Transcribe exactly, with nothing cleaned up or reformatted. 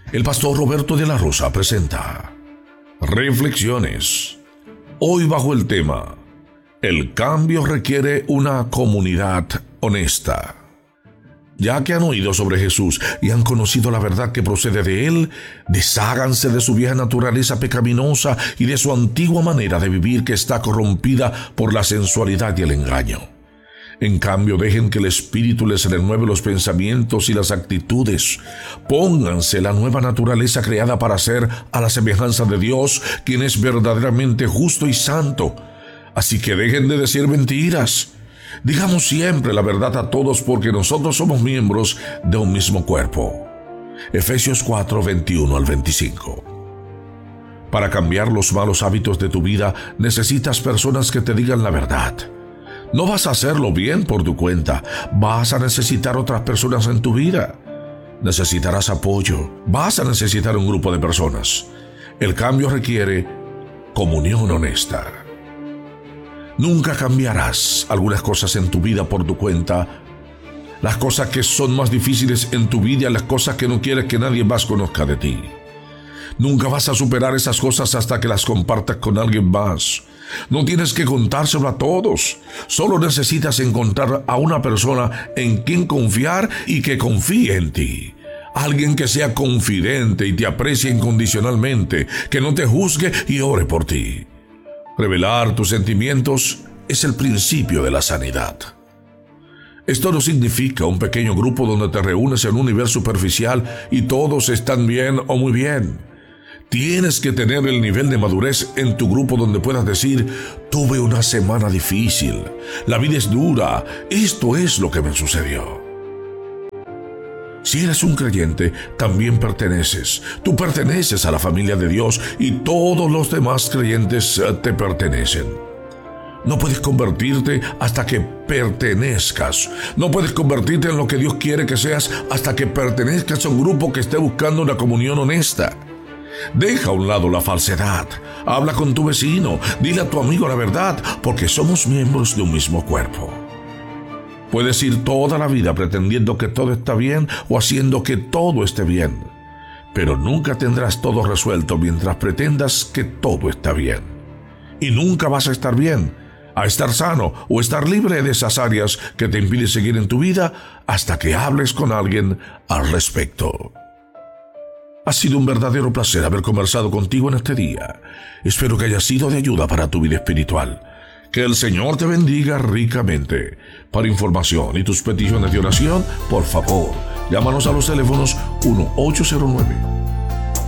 El pastor Roberto de la Rosa presenta Reflexiones. Hoy bajo el tema: el cambio requiere una comunidad honesta. Ya que han oído sobre Jesús y han conocido la verdad que procede de Él, desháganse de su vieja naturaleza pecaminosa y de su antigua manera de vivir que está corrompida por la sensualidad y el engaño. En cambio, dejen que el Espíritu les renueve los pensamientos y las actitudes. Pónganse la nueva naturaleza creada para ser a la semejanza de Dios, quien es verdaderamente justo y santo. Así que dejen de decir mentiras. Digamos siempre la verdad a todos, porque nosotros somos miembros de un mismo cuerpo. Efesios cuatro, veintiuno al veinticinco. Para cambiar los malos hábitos de tu vida, necesitas personas que te digan la verdad. No vas a hacerlo bien por tu cuenta. Vas a necesitar otras personas en tu vida. Necesitarás apoyo. Vas a necesitar un grupo de personas. El cambio requiere comunión honesta. Nunca cambiarás algunas cosas en tu vida por tu cuenta. Las cosas que son más difíciles en tu vida, las cosas que no quieres que nadie más conozca de ti. Nunca vas a superar esas cosas hasta que las compartas con alguien más. No tienes que contárselo a todos. Solo necesitas encontrar a una persona en quien confiar y que confíe en ti. Alguien que sea confidente y te aprecie incondicionalmente, que no te juzgue y ore por ti. Revelar tus sentimientos es el principio de la sanidad. Esto no significa un pequeño grupo donde te reúnes en un nivel superficial y todos están bien o muy bien. Tienes que tener el nivel de madurez en tu grupo donde puedas decir: tuve una semana difícil, la vida es dura, esto es lo que me sucedió. Si eres un creyente, también perteneces. Tú perteneces a la familia de Dios y todos los demás creyentes te pertenecen. No puedes convertirte hasta que pertenezcas. No puedes convertirte en lo que Dios quiere que seas hasta que pertenezcas a un grupo que esté buscando una comunión honesta. Deja a un lado la falsedad. Habla con tu vecino. Dile a tu amigo la verdad, porque somos miembros de un mismo cuerpo. Puedes ir toda la vida pretendiendo que todo está bien o haciendo que todo esté bien, pero nunca tendrás todo resuelto mientras pretendas que todo está bien. Y nunca vas a estar bien, a estar sano o estar libre de esas áreas que te impiden seguir en tu vida hasta que hables con alguien al respecto. Ha sido un verdadero placer haber conversado contigo en este día. Espero que haya sido de ayuda para tu vida espiritual. Que el Señor te bendiga ricamente. Para información y tus peticiones de oración, por favor, llámanos a los teléfonos uno ocho cero nueve,